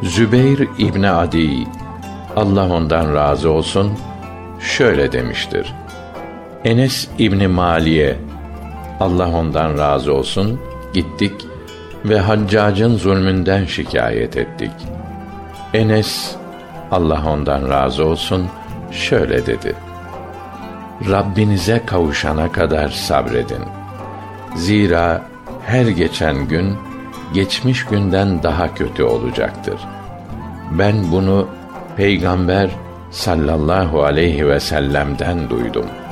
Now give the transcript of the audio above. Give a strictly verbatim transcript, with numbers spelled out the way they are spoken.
Zübeyr İbni Adi, Allah ondan razı olsun, şöyle demiştir: Enes İbni Mali'ye, Allah ondan razı olsun, gittik ve Haccac'ın zulmünden şikayet ettik. Enes, Allah ondan razı olsun, şöyle dedi: Rabbinize kavuşana kadar sabredin. Zira her geçen gün geçmiş günden daha kötü olacaktır. Ben bunu Peygamber sallallahu aleyhi ve sellem'den duydum.